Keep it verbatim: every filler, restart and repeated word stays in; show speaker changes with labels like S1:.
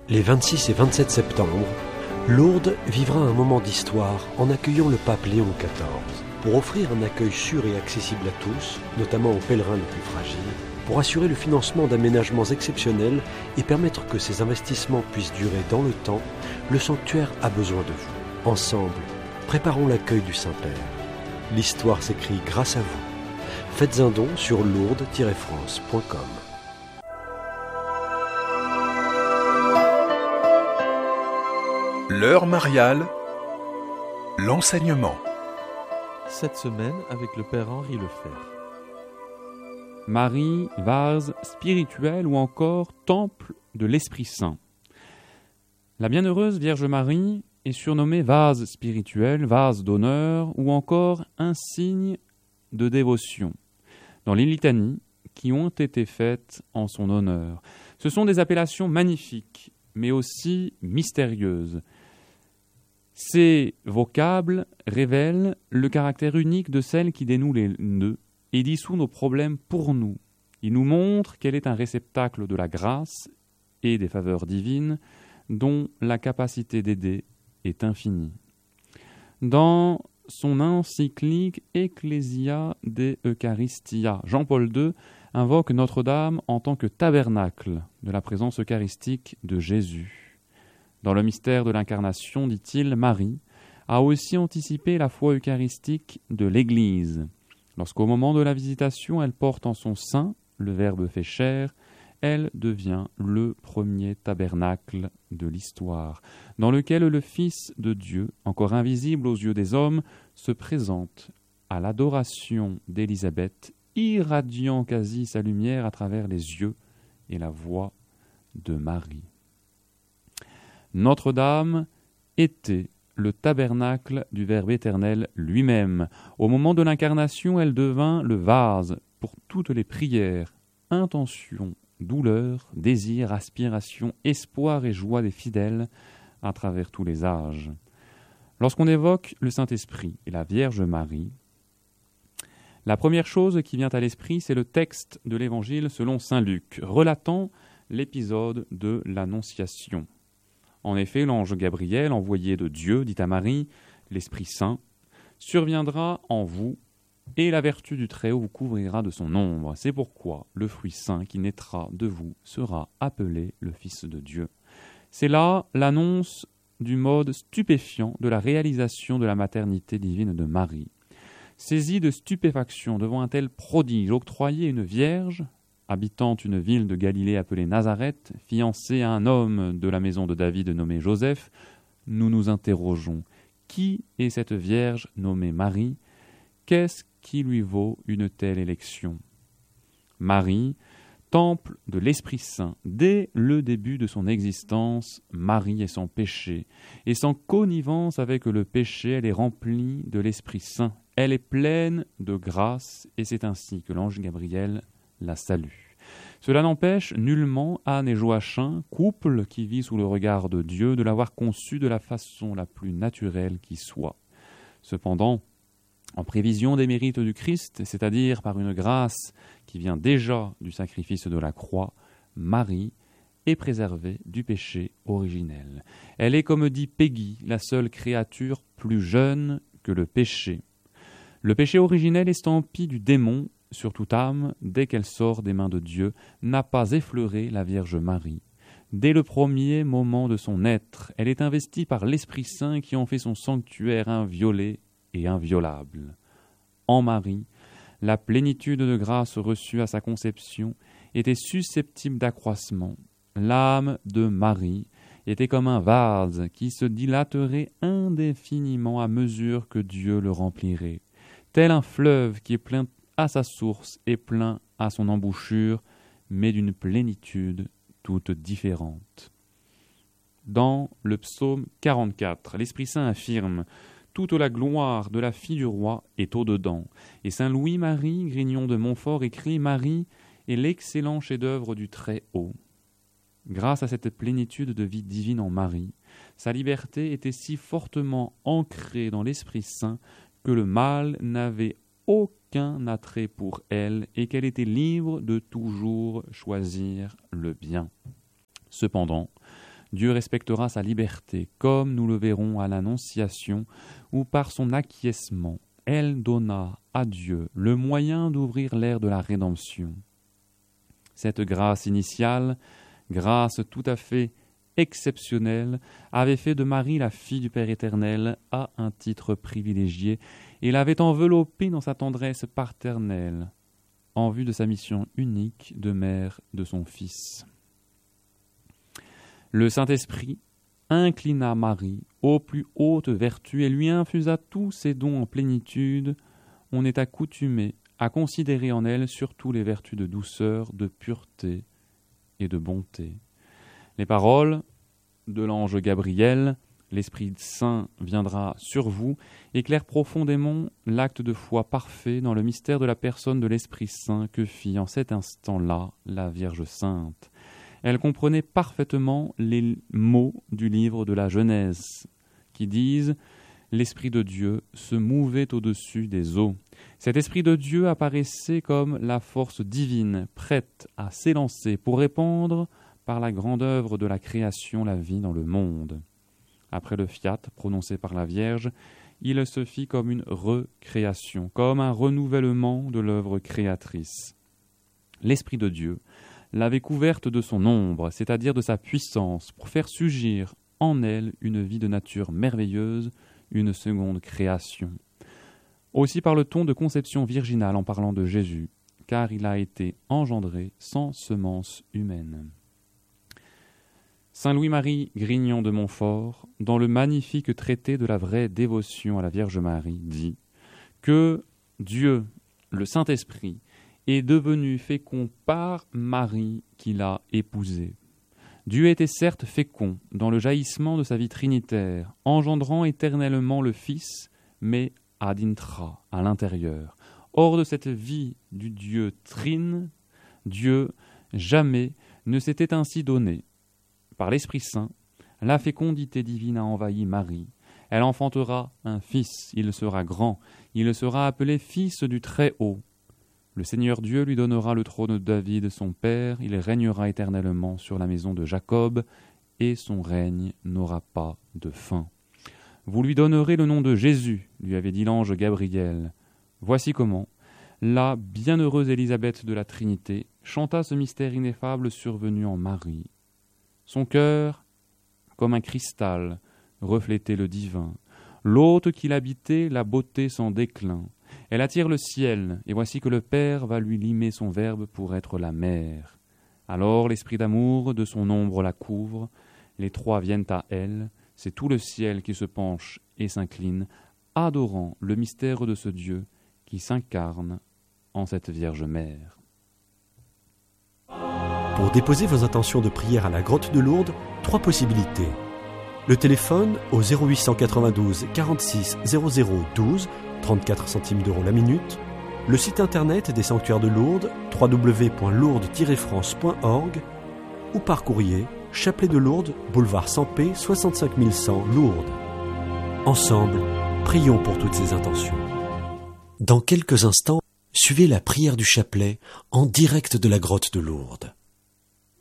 S1: Les vingt-six et vingt-sept septembre, Lourdes vivra un moment d'histoire en accueillant le pape Léon quatorze. Pour offrir un accueil sûr et accessible à tous, notamment aux pèlerins les plus fragiles, pour assurer le financement d'aménagements exceptionnels et permettre que ces investissements puissent durer dans le temps, le sanctuaire a besoin de vous. Ensemble, préparons l'accueil du Saint-Père. L'histoire s'écrit grâce à vous. Faites un don sur lourdes tiret france point com.
S2: L'heure mariale, l'enseignement.
S3: Cette semaine avec le Père Henri Lefer.
S4: Marie, vase spirituel ou encore temple de l'Esprit Saint. La bienheureuse Vierge Marie est surnommée vase spirituel, vase d'honneur ou encore insigne de dévotion dans les litanies qui ont été faites en son honneur. Ce sont des appellations magnifiques mais aussi mystérieuses. Ces vocables révèlent le caractère unique de celle qui dénoue les nœuds et dissout nos problèmes pour nous. Il nous montre qu'elle est un réceptacle de la grâce et des faveurs divines dont la capacité d'aider est infinie. Dans son encyclique Ecclesia de Eucharistia, Jean-Paul deux invoque Notre-Dame en tant que tabernacle de la présence eucharistique de Jésus. Dans le mystère de l'incarnation, dit-il, Marie a aussi anticipé la foi eucharistique de l'Église. Lorsqu'au moment de la visitation, elle porte en son sein le Verbe fait chair, elle devient le premier tabernacle de l'histoire, dans lequel le Fils de Dieu, encore invisible aux yeux des hommes, se présente à l'adoration d'Élisabeth, irradiant quasi sa lumière à travers les yeux et la voix de Marie. Notre-Dame était le tabernacle du Verbe éternel lui-même. Au moment de l'incarnation, elle devint le vase pour toutes les prières, intentions, douleurs, désirs, aspirations, espoirs et joie des fidèles à travers tous les âges. Lorsqu'on évoque le Saint-Esprit et la Vierge Marie, la première chose qui vient à l'esprit, c'est le texte de l'Évangile selon saint Luc, relatant l'épisode de l'Annonciation. En effet, l'ange Gabriel, envoyé de Dieu, dit à Marie, l'Esprit Saint, surviendra en vous, et la vertu du Très-Haut vous couvrira de son ombre. C'est pourquoi le fruit saint qui naîtra de vous sera appelé le Fils de Dieu. C'est là l'annonce du mode stupéfiant de la réalisation de la maternité divine de Marie. Saisie de stupéfaction devant un tel prodige octroyé à une vierge, habitant une ville de Galilée appelée Nazareth, fiancée à un homme de la maison de David nommé Joseph, nous nous interrogeons. Qui est cette vierge nommée Marie ? Qu'est-ce qui lui vaut une telle élection ? Marie, temple de l'Esprit Saint, dès le début de son existence, Marie est sans péché, et sans connivence avec le péché, elle est remplie de l'Esprit Saint. Elle est pleine de grâce, et c'est ainsi que l'ange Gabriel la salue. Cela n'empêche nullement Anne et Joachim, couple qui vit sous le regard de Dieu, de l'avoir conçue de la façon la plus naturelle qui soit. Cependant, en prévision des mérites du Christ, c'est-à-dire par une grâce qui vient déjà du sacrifice de la croix, Marie est préservée du péché originel. Elle est, comme dit Peggy, la seule créature plus jeune que le péché. Le péché originel, estampille du démon sur toute âme, dès qu'elle sort des mains de Dieu, n'a pas effleuré la Vierge Marie. Dès le premier moment de son être, elle est investie par l'Esprit Saint qui en fait son sanctuaire inviolé et inviolable. En Marie, la plénitude de grâce reçue à sa conception était susceptible d'accroissement. L'âme de Marie était comme un vase qui se dilaterait indéfiniment à mesure que Dieu le remplirait. Tel un fleuve qui est plein à sa source et plein à son embouchure, mais d'une plénitude toute différente. Dans le psaume quarante-quatre, l'Esprit Saint affirme « Toute la gloire de la fille du roi est au-dedans ». Et saint Louis-Marie, Grignon de Montfort, écrit « Marie est l'excellent chef-d'œuvre du Très-Haut ». Grâce à cette plénitude de vie divine en Marie, sa liberté était si fortement ancrée dans l'Esprit Saint que le mal n'avait aucun attrait pour elle et qu'elle était libre de toujours choisir le bien. Cependant, Dieu respectera sa liberté, comme nous le verrons à l'Annonciation, où par son acquiescement, elle donna à Dieu le moyen d'ouvrir l'ère de la rédemption. Cette grâce initiale, grâce tout à fait exceptionnelle, avait fait de Marie la fille du Père éternel à un titre privilégié et l'avait enveloppée dans sa tendresse paternelle, en vue de sa mission unique de mère de son Fils. Le Saint-Esprit inclina Marie aux plus hautes vertus et lui infusa tous ses dons en plénitude. On est accoutumé à considérer en elle surtout les vertus de douceur, de pureté et de bonté. Les paroles de l'ange Gabriel, « L'Esprit Saint viendra sur vous », éclairent profondément l'acte de foi parfait dans le mystère de la personne de l'Esprit Saint que fit en cet instant-là la Vierge Sainte. Elle comprenait parfaitement les mots du livre de la Genèse qui disent « L'Esprit de Dieu se mouvait au-dessus des eaux ». Cet Esprit de Dieu apparaissait comme la force divine, prête à s'élancer pour répandre par la grande œuvre de la création la vie dans le monde. Après le fiat prononcé par la Vierge, il se fit comme une recréation, comme un renouvellement de l'œuvre créatrice. L'Esprit de Dieu l'avait couverte de son ombre, c'est-à-dire de sa puissance, pour faire surgir en elle une vie de nature merveilleuse, une seconde création. Aussi parle-t-on de conception virginale en parlant de Jésus, car il a été engendré sans semence humaine. Saint Louis-Marie Grignon de Montfort, dans le magnifique traité de la vraie dévotion à la Vierge Marie, dit que Dieu, le Saint-Esprit, est devenu fécond par Marie qui l'a épousée. Dieu était certes fécond dans le jaillissement de sa vie trinitaire, engendrant éternellement le Fils, mais ad intra, à l'intérieur. Hors de cette vie du Dieu trine, Dieu jamais ne s'était ainsi donné. Par l'Esprit Saint, la fécondité divine a envahi Marie. Elle enfantera un fils, il sera grand, il sera appelé Fils du Très-Haut. Le Seigneur Dieu lui donnera le trône de David, son père, il régnera éternellement sur la maison de Jacob, et son règne n'aura pas de fin. Vous lui donnerez le nom de Jésus, lui avait dit l'ange Gabriel. Voici comment la bienheureuse Élisabeth de la Trinité chanta ce mystère ineffable survenu en Marie. Son cœur, comme un cristal, reflétait le divin. L'hôte qui l'habitait, la beauté sans déclin. Elle attire le ciel, et voici que le Père va lui limer son verbe pour être la mère. Alors l'esprit d'amour de son ombre la couvre, les trois viennent à elle, c'est tout le ciel qui se penche et s'incline, adorant le mystère de ce Dieu qui s'incarne en cette Vierge Mère.
S1: Pour déposer vos intentions de prière à la grotte de Lourdes, trois possibilités. Le téléphone au zéro huit cent quatre-vingt-douze quarante-six zéro zéro douze, trente-quatre centimes d'euros la minute. Le site internet des sanctuaires de Lourdes, w w w point lourdes tiret france point org, ou par courrier, Chapelet de Lourdes, boulevard Sampé, soixante-cinq mille cent, Lourdes. Ensemble, prions pour toutes ces intentions. Dans quelques instants, suivez la prière du chapelet en direct de la grotte de Lourdes.